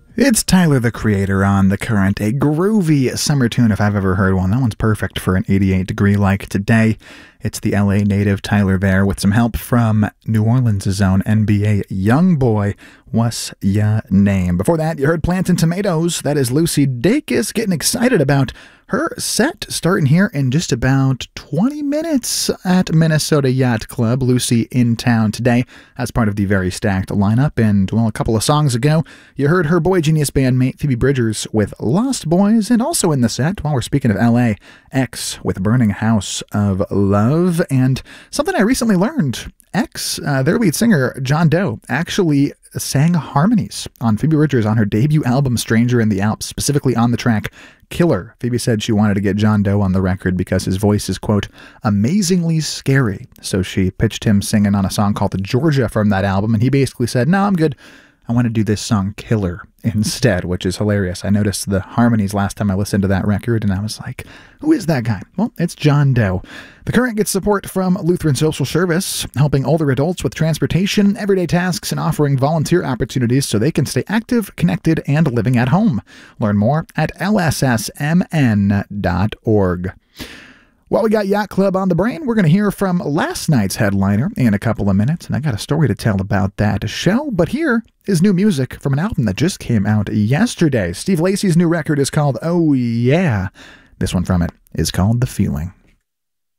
It's Tyler, the Creator, on The Current, a groovy summer tune if I've ever heard one. That one's perfect for an 88-degree like today. It's the LA native Tyler there with some help from New Orleans' own NBA Youngboy. What's ya name? Before that, you heard Plantin' Tomatoes. That is Lucy Dacus getting excited about her set starting here in just about 20 minutes at Minnesota Yacht Club. Lucy in town today as part of the very stacked lineup. And, well, a couple of songs ago, you heard her Boy Genius bandmate Phoebe Bridgers with Lost Boys. And also in the set, while we're speaking of LA, X with Burning House of Love. And something I recently learned, X, their lead singer, John Doe, actually sang harmonies on Phoebe Bridgers on her debut album, Stranger in the Alps, specifically on the track Killer. Phoebe said she wanted to get John Doe on the record because his voice is, quote, amazingly scary. So she pitched him singing on a song called Georgia from that album, and he basically said, no, I'm good. I want to do this song Killer instead, which is hilarious. I noticed the harmonies last time I listened to that record, and I was like, who is that guy? Well, it's John Doe. The Current gets support from Lutheran Social Service, helping older adults with transportation, everyday tasks, and offering volunteer opportunities so they can stay active, connected, and living at home. Learn more at lssmn.org. While we got Yacht Club on the brain, we're going to hear from last night's headliner in a couple of minutes, and I got a story to tell about that show. But here is new music from an album that just came out yesterday. Steve Lacy's new record is called Oh Yeah. This one from it is called The Feeling.